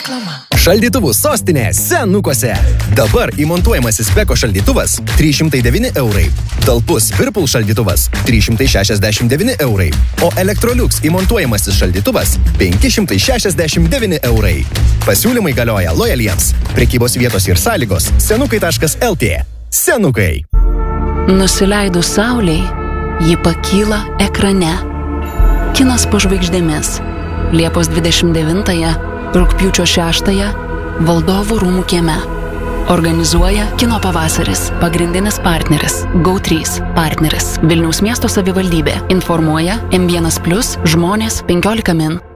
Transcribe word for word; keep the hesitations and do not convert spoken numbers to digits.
Reklama. Šaldytuvų sostinė Senukuose. Dabar įmontuojamasis Beko šaldytuvas trys šimtai devyni eurai. Talpus Whirlpool šaldytuvas trys šimtai šešiasdešimt devyni eurai. O Electrolux įmontuojamasis šaldytuvas penki šimtai šešiasdešimt devyni eurai. Pasiūlymai galioja lojaliems. Prekybos vietos ir sąlygos senukai taškas el tė. Senukai. Nusileidus saulei, ji pakyla ekrane. Kinas po žvaigždėmis. Liepos dvidešimt devintąją, rugpjūčio šeštąją, Valdovų rūmų kieme. Organizuoja Kino pavasaris. Pagrindinis partneris Go trys. Partneris Vilniaus miesto savivaldybė. Informuoja M vienas plus žmonės penkiolika min.